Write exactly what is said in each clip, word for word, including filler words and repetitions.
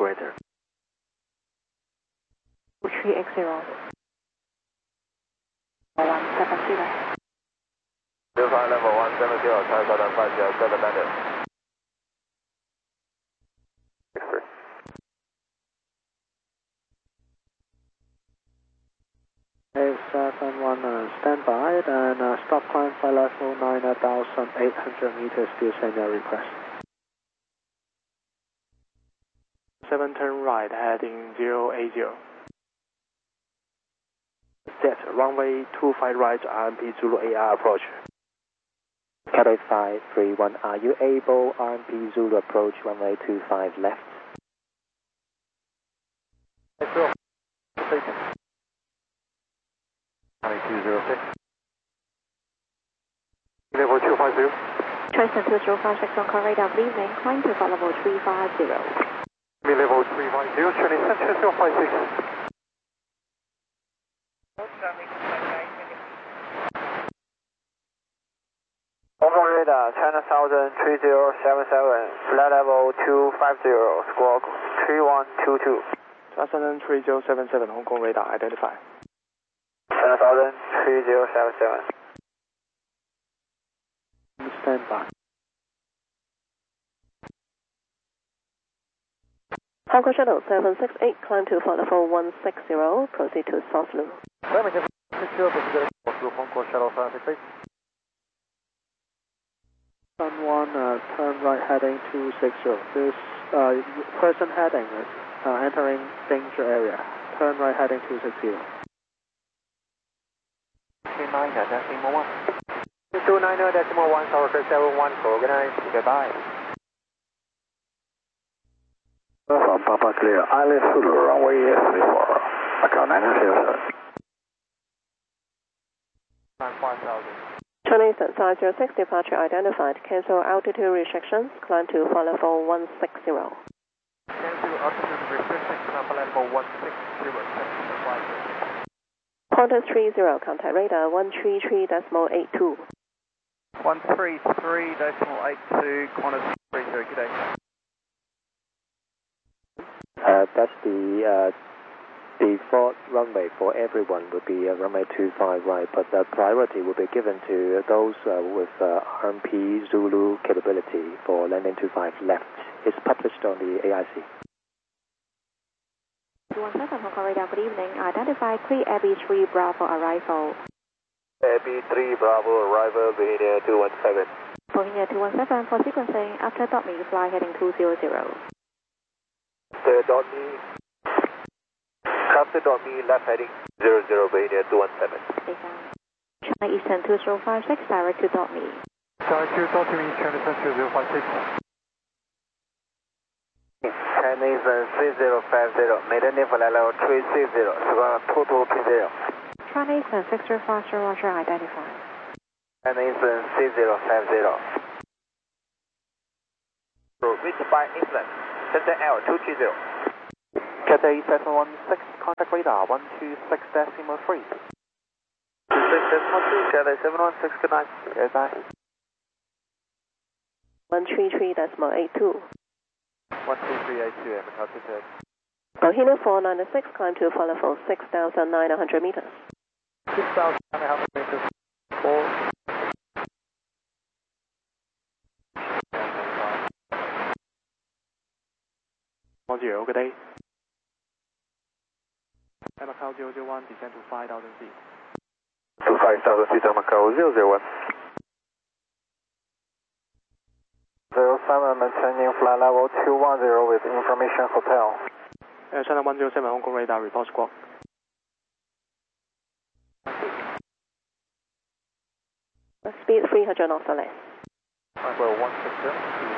greater. three X zero. one seven zero. Verify level one seven zero, China Southern five zero seven landed. six three. eight seven one, uh, stand by and uh, stop climb flight level nine thousand eight hundred meters, still send your request. seven turn right, heading zero eight zero. Jet, runway two five right, R M P Zulu A R approach. Cathay five three one, are you able R M P Zulu approach runway two five left? two zero six. Level two five zero. Transfer two zero five six on car radar, good evening. Climb to flight level three five zero. Me level three five zero, Chinese Central zero five six. Hong Kong radar, China Southern three zero seven seven, flight level two five zero, squawk three one two two. China Southern three zero seven seven, Hong Kong radar, identify. China Southern three zero seven seven. Stand by. Hong Kong Shuttle seven six eight, climb to flight level one six zero, proceed to South Loop. Hong Kong Shuttle seven six eight. Sun one, uh, turn right heading two six zero. This uh, person heading is uh, entering danger area. Turn right heading two six zero. two nine decimal one. two nine decimal one, Tower seven one four, good night, goodbye. From Papa Clear, Island Zulu, runway three four. Account nine zero seven. five thousand. Chinese five zero six, departure identified. Cancel altitude restrictions, climb to flight level one six zero. Cancel altitude restrictions, flight level one six zero. Qantas three zero, contact radar one three three decimal eight two. one three three decimal eight two, Qantas three zero, good day. Uh, that's the uh, default runway for everyone would be uh, runway two five right, but the priority will be given to those uh, with uh, R M P Zulu capability for landing two five left. It's published on the A I C. two one seven, Hong Kong radar, good evening. Identify clear Abbey three Bravo arrival. Abbey three Bravo arrival, Bohemia two one seven. Bohemia two one seven for sequencing. After dot me, fly heading two zero zero. After dot me, after dot me, left heading zero zero, Bohemia two one seven. China Eastern two zero five six, direct to dot me. Direct to dot me, China Central zero five six. Chinese three zero five zero, maiden flight level three six zero, squawk two two three zero. China Eastern six zero five zero, Roger, identify. Chinese six zero five zero. Reached by England, Center L two three zero. Cathay seven one six, contact radar one two six decimal three. two six decimal three, Cathay seven one six, good night. Goodbye. one three three decimal eight two. one two three eight two, M altitude. Bohemia four ninety-six, climb to flight level six thousand nine hundred meters. six thousand nine hundred meters. four. one zero, good day. Macau zero zero one, descend to five thousand feet. To five thousand feet, Macau zero zero one. zero seven, maintaining flight level two one zero with information hotel. Uh, China one zero seven, Hong Kong radar, report squawk. Speed three hundred knots or less. Well, one six zero.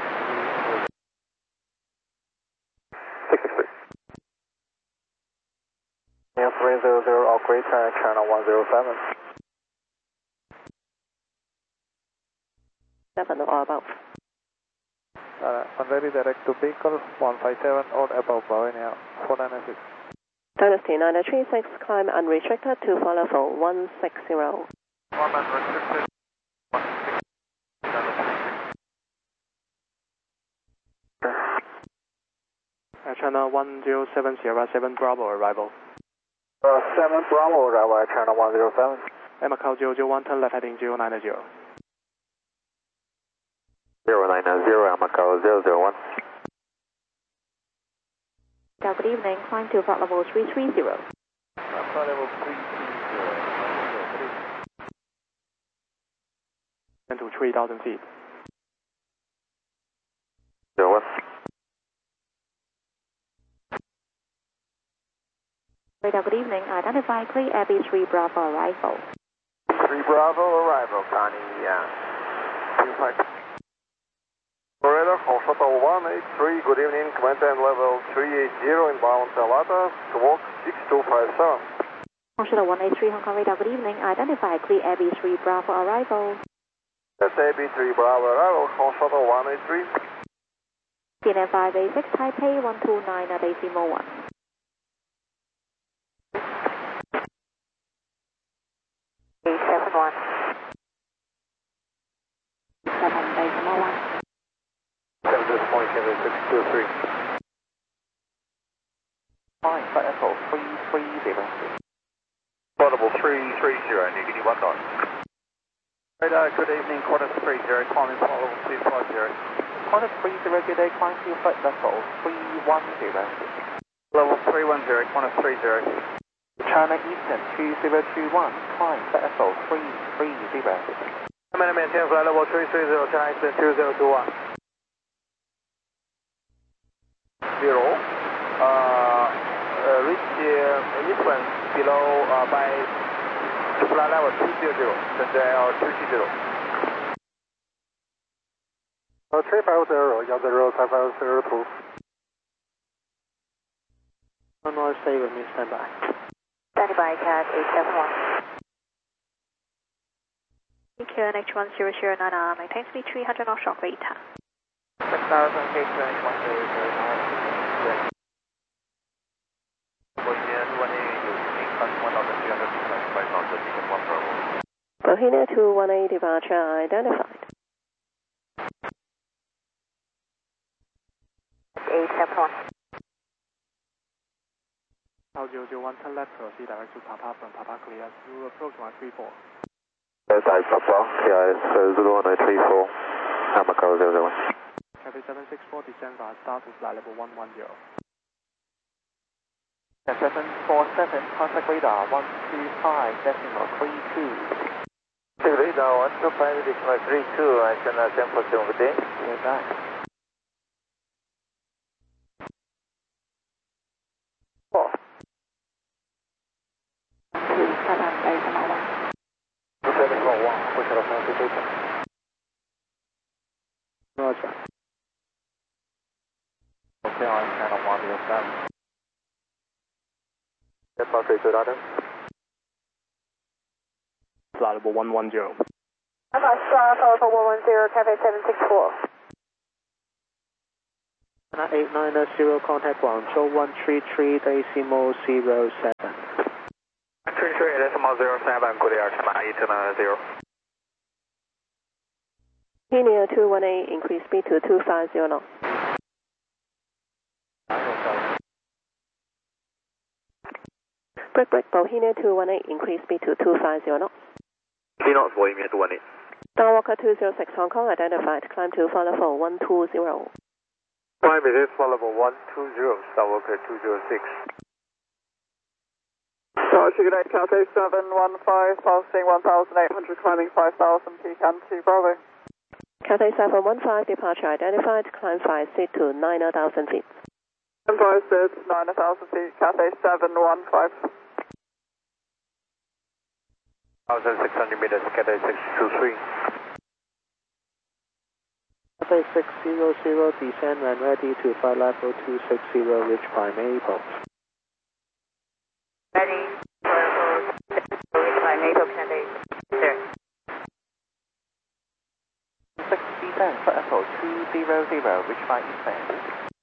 six six three. Yeah, three zero zero, all greater, China one zero seven. seven or above. Uh, one ready direct to vehicle, one five seven or above, Bohemia four ninety-six. Dynasty nine three six, climb unrestricted to flight level one six zero. One unrestricted. Uh, China one zero seven Sierra seven Bravo arrival. Uh, seven Bravo arrival at China one zero seven. Uh, Macau zero zero one ten left heading zero nine zero. zero nine zero, Macau zero zero one. Good evening, climb to flight level three three zero. Flight level three three zero. And to three thousand feet. zero one. Radar, good evening. Identify clear Air B three Bravo arrival. three Bravo arrival, Connie, yeah. two five. Radar, call shuttle one eight three, good evening, command time level three eight zero, inbound Salata, squawk six two five seven. Call shuttle one eight three, Hong Kong Radar, good evening. Identify clear Air B three Bravo arrival. That's A B three Bravo arrival, call shuttle one eight three. T N five eight six, Taipei one two nine at decimal one. eight seven one. seven decimal one. seven this point, six two three. Fine, flight level three three zero. Flight level three three zero, negative one knot. Radar, good evening, quarter three zero, climbing flight level two five zero. Quarter three zero, good day, climb to flight level three one zero. Level three one zero, quarter three zero. China Eastern two zero two one, climb flight level three three zero. Maintain maintain flight level three three zero, China Eastern two zero two one. Zero. Uh, uh, reach uh, Eastern below uh, by flight level two zero zero, 现在要two七zero。呃 three five zero, one zero five five zero two。 One more stay with me, stand by. Standing by, Cat eight seven one. Q N H one zero zero nine R, maintain speed three hundred knots shock rate. six thousand feet, Q N H one zero zero nine R. Bohemia two one eight departure identified. eight seven one. Macau zero zero one ten left, proceed direct to Papa from Papa clear through approach one three four. Yes, I Papa, C I S zero one three four, Macau zero zero one. Cathay seven six four, descend via start to flight level one one zero. seven four seven, contact radar one two five decimal three two. Radar one two five decimal three two, I can attempt for seven good day. Yes, I. Four. two seven decimal one. two decimal one, push out of notification. Roger. Okay, I'm channel one zero seven. Departure to Radar. Flight level one one zero. I'm a star for one one zero, Cathay seven six four. eight nine zero, contact Guangzhou one three three decimal zero seven. three three decimal zero seven, good air, China eight nine zero. Bohemia two one eight, increase speed to two five zero knots. Break break, Bohemia two one eight, increase speed to two five zero knots. three knots, Bohemia two one eight. Starwalker two zero six, Hong Kong identified, climb to flight level one two zero. Climb is flight level one two zero, Starwalker two zero six. Roger, good day, Cathay seven one five, passing one thousand eight hundred, climbing five thousand, Pecan two Bravo. Cathay seven one five, departure identified, climb five seat to nine thousand feet. Empire State, nine thousand feet, Cathay seven one five. one thousand six hundred meters, Cathay six two three. Cathay six zero zero, descend when ready to flight level two six zero, reach primary post. Ready for reach my NATO Cathay. Sir. six descend, flight level two zero zero, reach by Eastern.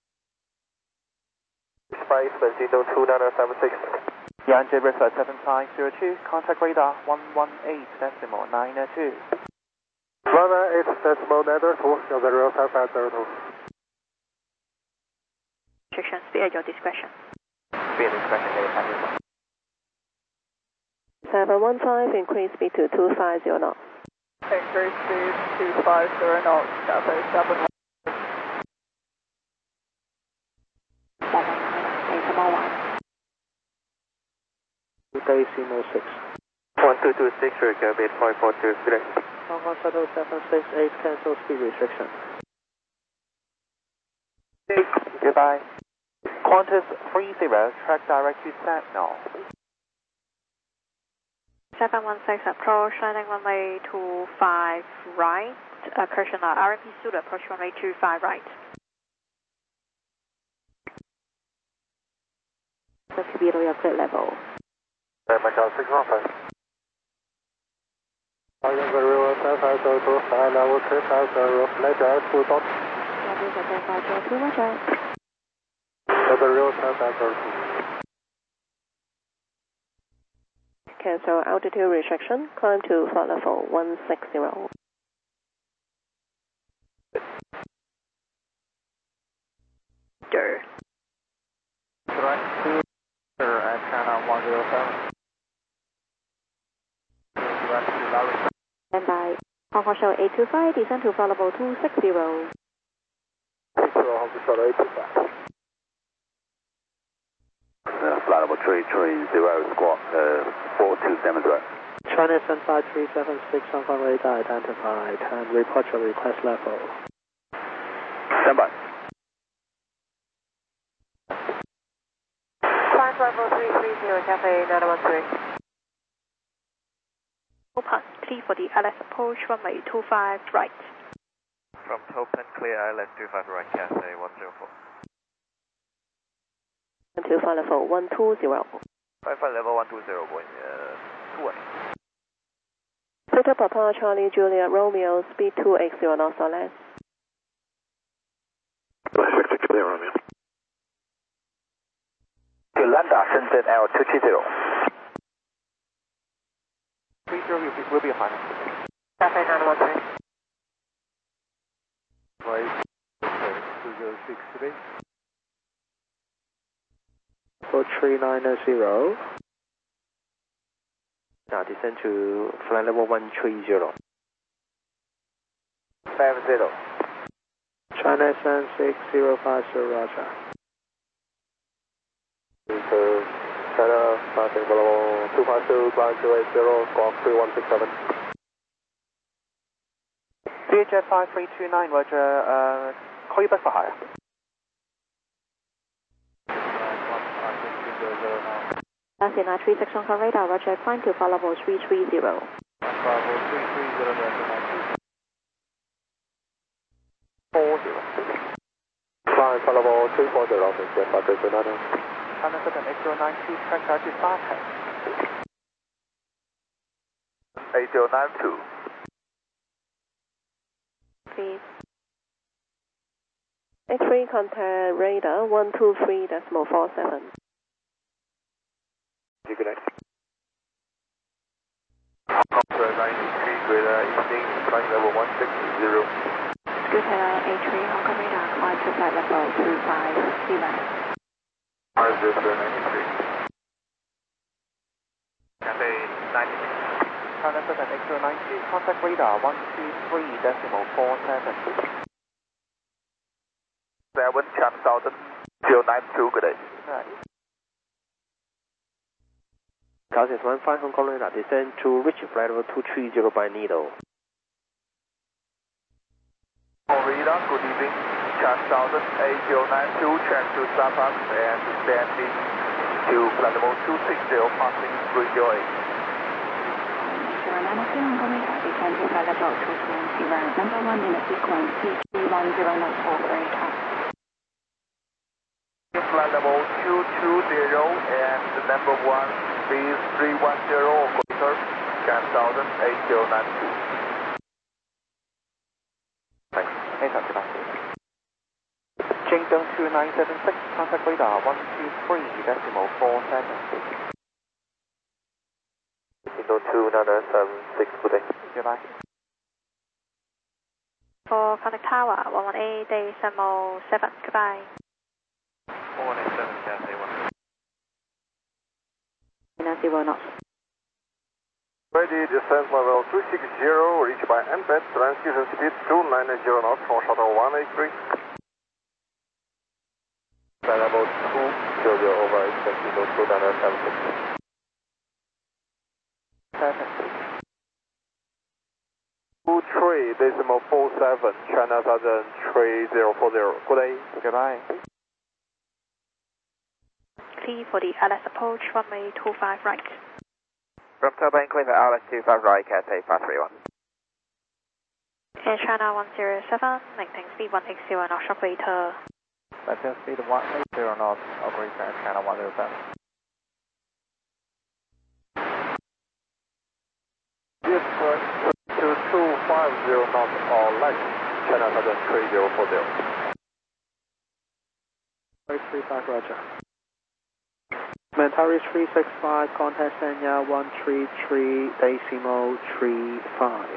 Spice, Benzito two nine seven six. Yangtze River seven five zero two, contact radar one one eight decimal nine two. one eight decimal nine two, zero five five zero two. Six restriction. Speed at your discretion. Speed discretion, eight seven one five, increase speed to two five zero knots. Increase speed two five zero knots, Cathay seven one. seven eight one. Decimal six. one two two six, Rico, bid five four two, good day. Hong Kong Shuttle seven six eight, cancel speed restriction. Goodbye. Qantas three zero, track direct to Sentinel. seven one six, approach landing runway two five right. Uh, correction, uh, R M P Zulu, approach runway two five right. So to be at your clear level. Macau six one five. Triangle River seven five zero two, high level three five zero, later two dot. Triangle River seven five zero two. Cancel altitude restriction, climb to flight level one six zero. Dirt. Direct to at China one zero seven. Direct to Larry. Stand by. Hong Kong Shuttle eight two five, descend to flight level two six zero. six zero, Hong Kong Shuttle eight two five. Uh, flight level three three zero, squawk uh, four two seven zero. China Sun five three seven six, Hong Kong radar identified, and report your request level. Stand by. Climb level three three zero, Cathay nine one three. Open, clear for the I L S approach runway two five right. From Topen, clear I L S two five right, Cathay one zero four. To flight level one two zero. Flight level one two zero, going uh, two way. Victor Papa Charlie Juliet Romeo, speed two eight zero knots or less. six six clear, Romeo. Yolanda, Shenzhen L two two zero. three zero will be, will be fine. Cathay nine one three. Right, two zero six three. For three nine zero. Now descend to flight level one three zero. Seven zero. China Sun six zero five zero, Roger. China, passing level two five two, climb two eight zero, squawk three one six seven. C H F five three two nine, Roger, uh, call you back for hire. That's nine three six Hong Kong radar, Roger, climb to flight level three three zero. Level three three zero, four zero. climb for level three four zero, thank you, five three two nine. China seven eight zero nine two, track out to Sarkhan. eight zero nine two. Please. X three contact radar one two three decimal four seven. Good night. Hong Kong ninety-three, Greater Evening, flight level one six zero. Scooter A three Hong Kong radar, climb to flight level two five zero. R zero ninety-three. Cathay ninety-six. China seven eight zero nine two, contact radar one two three decimal four seven. seven, Chan Southern, zero nine two, good day. Right. Caution one five Hong Kong radar, descend to reach flight level two three zero by needle. Florida, good evening. Chan Southern, eight zero nine two, check to Sarkhan and descending to flight level two six zero, passing three zero eight. zero nine two Hong Kong radar, descend to flight level two two zero, number one in the sequence, P three one zero knots operator. Flight level two two zero and the number one, please three one zero, operator, Chan Southern, eight zero nine two. Thanks. eight hundred nine. Jingdong two nine seven six, contact radar one two three decimal four seven. Jingdong two nine seven six, good day. Goodbye. For contact tower one one eight decimal seven, goodbye. Four zero knots. Ready, descent level two six zero, reach by N P E T, transmission speed two nine zero knots from shuttle one eight three. Level two zero over, expecting to two nine seven six. Perfect. two three decimal four seven, China Southern three zero four zero. Good day. Goodbye. Clear for the L S approach, runway two five right. From turbine clear for L S two five right, Cathay five three one. Air China one zero seven, maintain speed one eight zero knots, operator. Maintain speed one eight zero knots, operator Air China one zero seven. Yes, sir. To two five zero knots or less, China Southern three zero four zero. three three five, roger. Mentari three six five, contact Sanya one three three decimal three five.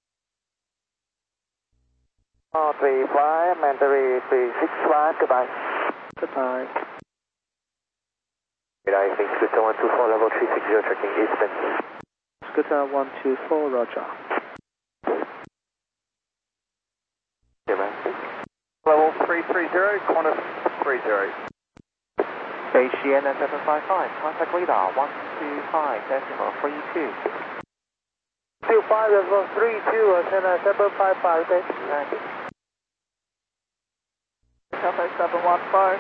Uh, three five, Mentari three six five, goodbye. Goodbye. I think Scooter one two four, level three six zero, tracking eastbound. Scooter one two four, roger. Level three three zero, corner three zero. Beijing seven five five, contact radar one two five decimal three two. two five level three two, antenna seven five five, okay. Cathay seven one five.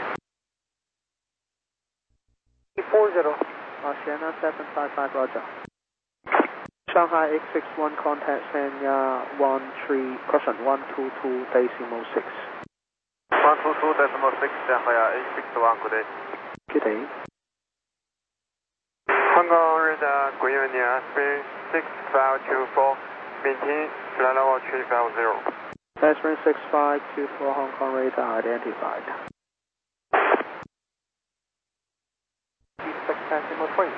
four zero. Oceana seven five five, roger. Shanghai X six one, contact Sanya one three, caution one two two decimal six. one two two decimal six, Shanghai X six one, good day. Good day. Hong Kong radar, good evening, speed six five two four, maintain flight level three five zero. Aspirin six five two four, Hong Kong radar identified. six decimal three.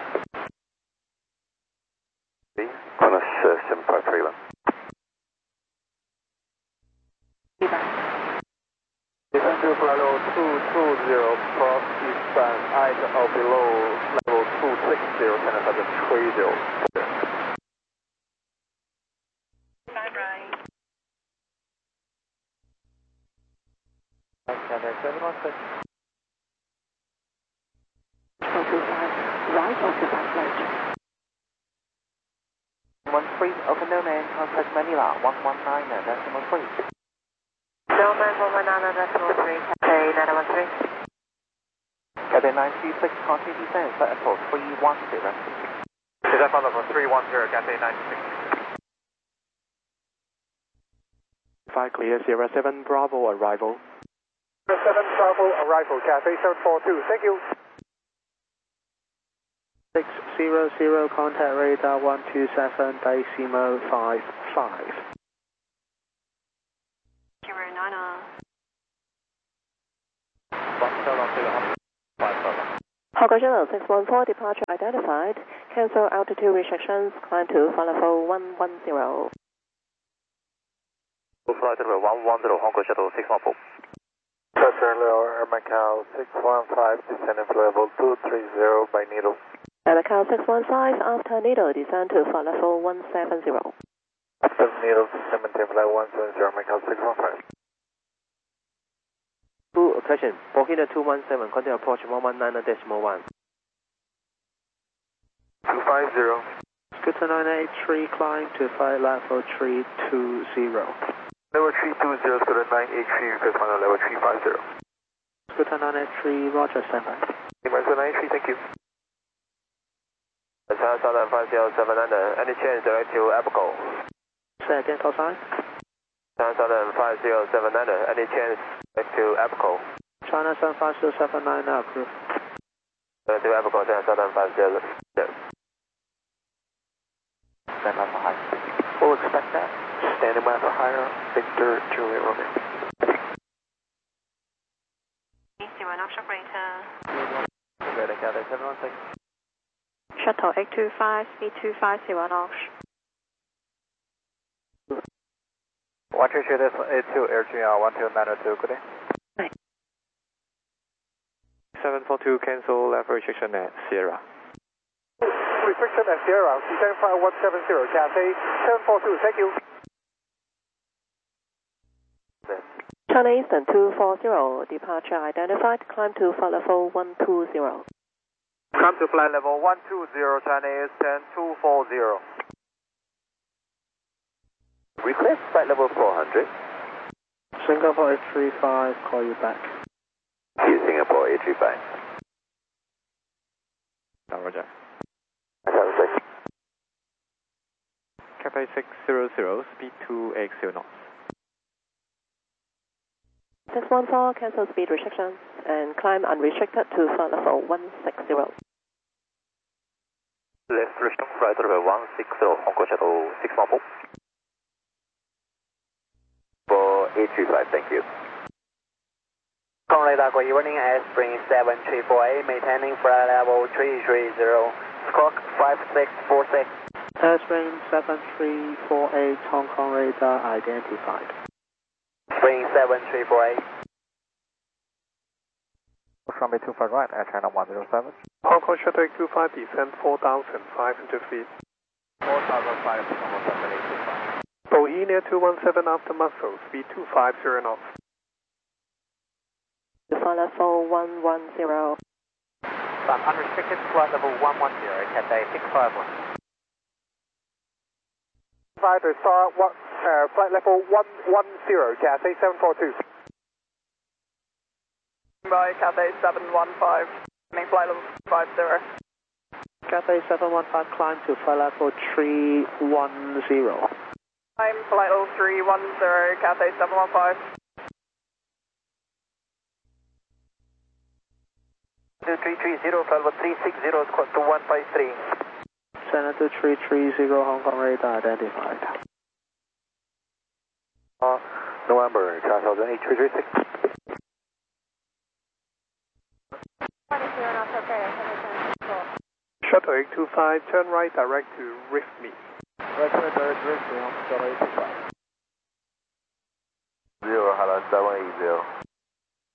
Corner seven five three one. Descend to level two two zero, cross eastbound, eyes or below level two six zero, China Southern three zero. Five right. Cathay seven one six. one two five right or two five left. one three, open domain, contact Manila one one nine decimal three. Domain one one nine decimal three, Cathay nine one three. Cathay nine two six, contact descent, flight approach three one zero. Descent level three one zero, Cathay nine six. Five clear, zero seven Bravo arrival. zero seven Bravo arrival, Cathay seven four two, thank you. six zero zero, contact radar one two seven decimal five five. Zero nine uh. Hokkaido six one four, departure identified. Cancel altitude restrictions, climb to Falafel one one zero. Flight level one one zero, Hong Kong Shuttle six one four. Passenger level Air Macau six one five, descending to level two three zero by Needle. Air Macau six one five, after Needle, descend to Falafel one seven zero. After Needle, maintain flight one seven zero, Macau six one five. Two, question, Booking two one seven, continue approach one one nine decimal one. two five zero. Scooter nine eight three, climb to flight level three two zero. Level three two zero, Scooter nine eight three, request final level three five zero. Scooter nine eight three, roger, standby. Scooter nine eight three, thank you. China Southern five zero seven under, any change direct to Apical? Say again, call sign. China Southern five zero seven under, any change direct to Apical? China seven five zero seven nine now, crew. Direct to Apical, China Southern five zero zero. Stand by for high. We'll expect that. Standing by for higher, Victor Juliet Romeo. Zero knots, operator. Ready, Cathay seven one six. Shuttle eight two five, speed two five zero knots. one two three, this eight two, Air G R one two nine two, good day. seven four two, cancel level restriction at Sierra. restriction at zero, descend flight one seven zero, Cathay seven four two, thank you. China Eastern two four zero, departure identified, climb to flight level one two zero. Come to flight level one two zero, China Eastern two four zero. Request flight level four hundred. Singapore eight three five, call you back. To Singapore eight three five. Roger. Cathay six zero zero, speed two eight zero knots. six one four, cancel speed restrictions and climb unrestricted to flight level one six zero. Left restriction flight level one six zero, Hong Kong Shuttle six one four. For eight three five, thank you. Hong Kong radar, good evening, Spring seven three four eight, maintaining flight level three three zero, squawk five six four six. Airspring seven three four eight, Hong Kong radar identified. Spring seven three four eight. Runway two five right at China one zero seven. Hong Kong Shuttle eight two five, descend four thousand five hundred feet. four thousand five hundred. Bohemia two one seven after muscle, speed two five zero knots. To flight level one one zero. From unrestricted flight level one one zero, Cathay six five one. Fighter star, one, uh, flight level one one zero, Cathay seven four two. By Cathay seven one five, flight level five zero. Cathay seven one five, climb to flight level three one zero. I'm flight level three one zero, Cathay seven one five. two three three zero, flight level three six zero, squawk to one five three. Senator three three zero, Hong Kong radar identified. Uh, November, Charles eight three three six. Shuttle eight two five, turn right direct to Rifme. Right turn direct Rifme, Shuttle eight two five. Zero, hello, seven eight zero.